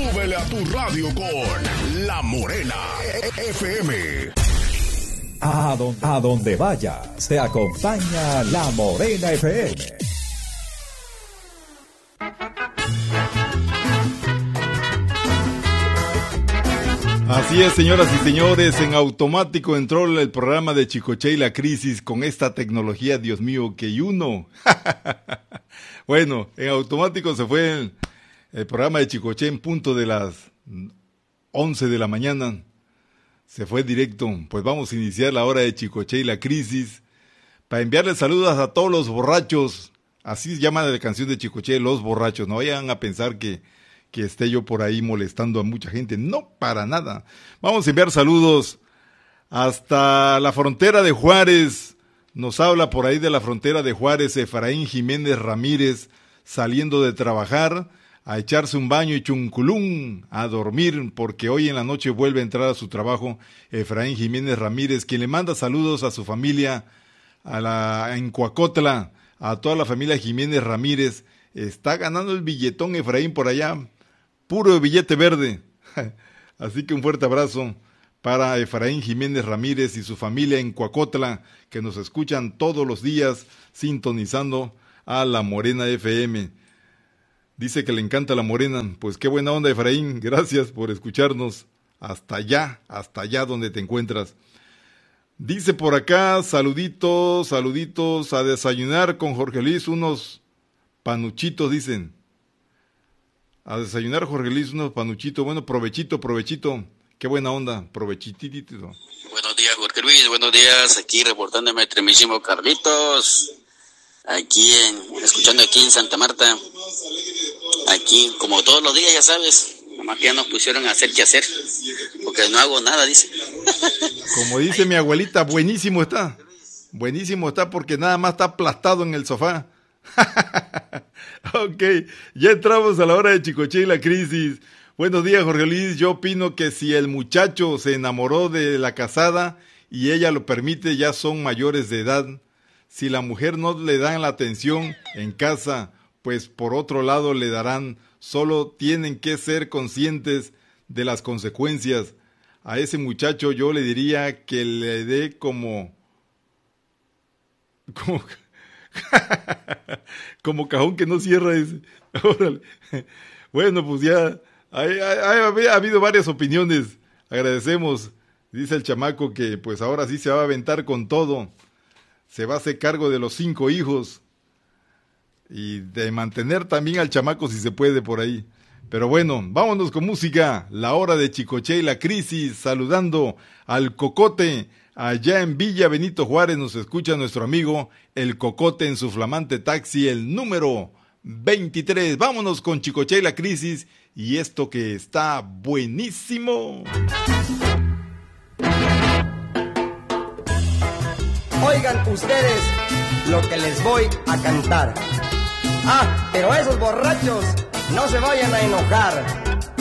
Súbele a tu radio con La Morena FM. A donde vayas, te acompaña La Morena FM. Así es, señoras y señores, en automático entró el programa de Chicoche y la Crisis con esta tecnología, Dios mío, que uno. Bueno, en automático se fue el programa de Chicoche en punto de las 11 de la mañana. Se fue directo. Pues vamos a iniciar la hora de Chicoche y la Crisis para enviarles saludos a todos los borrachos. Así se llama la canción de Chicoche, Los Borrachos. No vayan a pensar que esté yo por ahí molestando a mucha gente. No, para nada. Vamos a enviar saludos hasta la frontera de Juárez. Nos habla por ahí de la frontera de Juárez Efraín Jiménez Ramírez, saliendo de trabajar a echarse un baño y chunculún, a dormir, porque hoy en la noche vuelve a entrar a su trabajo Efraín Jiménez Ramírez, quien le manda saludos a su familia en Coacotla, a toda la familia Jiménez Ramírez. Está ganando el billetón Efraín por allá, puro billete verde. Así que un fuerte abrazo para Efraín Jiménez Ramírez y su familia en Coacotla, que nos escuchan todos los días sintonizando a La Morena FM. Dice que le encanta La Morena. Pues qué buena onda, Efraín. Gracias por escucharnos hasta allá donde te encuentras. Dice por acá, saluditos a desayunar con Jorge Luis, unos panuchitos, dicen. A desayunar, Jorge Luis, unos panuchitos. Bueno, provechito. Qué buena onda, provechitito. Buenos días, Jorge Luis. Buenos días. Aquí reportándome tremísimo Carlitos. Escuchando aquí en Santa Marta. Aquí, como todos los días, ya sabes. Nomás que ya nos pusieron a hacer qué hacer. Porque no hago nada, dice. Como dice mi abuelita, buenísimo está. Buenísimo está porque nada más está aplastado en el sofá. Ok, ya entramos a la hora de Chicoche y la Crisis. Buenos días, Jorge Luis. Yo opino que si el muchacho se enamoró de la casada y ella lo permite, ya son mayores de edad. Si la mujer no le dan la atención en casa, pues por otro lado le darán. Solo tienen que ser conscientes de las consecuencias. A ese muchacho yo le diría que le dé como cajón que no cierra ese. Órale. Bueno, pues ya ha habido varias opiniones. Agradecemos. Dice el chamaco que pues ahora sí se va a aventar con todo. Se va a hacer cargo de los 5 hijos. Y de mantener también al chamaco si se puede por ahí. Pero bueno, vámonos con música. La hora de Chicoche y la Crisis. Saludando al Cocote. Allá en Villa Benito Juárez nos escucha nuestro amigo El Cocote en su flamante taxi, el número 23. Vámonos con Chicoche y la Crisis y esto que está buenísimo. Oigan ustedes lo que les voy a cantar. Ah, pero esos borrachos no se vayan a enojar.